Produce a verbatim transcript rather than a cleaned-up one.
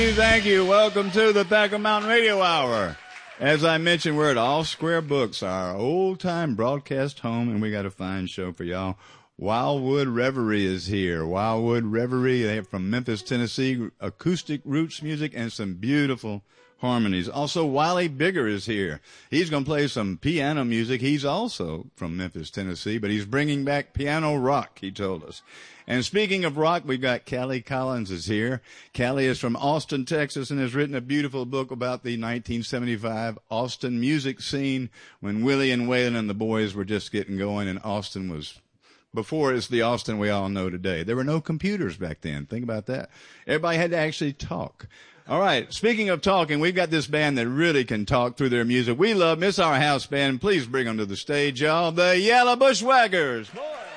Thank you. Welcome to the Thacker Mountain Radio Hour. As I mentioned, we're at All Square Books, our old-time broadcast home, and we got a fine show for y'all. Wildwood Reverie is here. Wildwood Reverie, they're from Memphis, Tennessee, acoustic roots music and some beautiful harmonies. Also, Wiley Bigger is here. He's going to play some piano music. He's also from Memphis, Tennessee, but he's bringing back piano rock, he told us. And speaking of rock, we've got Callie Collins is here. Callie is from Austin, Texas, and has written a beautiful book about the nineteen seventy-five Austin music scene when Willie and Waylon and the boys were just getting going, and Austin was before it's the Austin we all know today. There were no computers back then. Think about that. Everybody had to actually talk. All right, speaking of talking, we've got this band that really can talk through their music. We love Miss Our House Band. Please bring them to the stage, y'all. The Yellow Bushwhackers. Boy.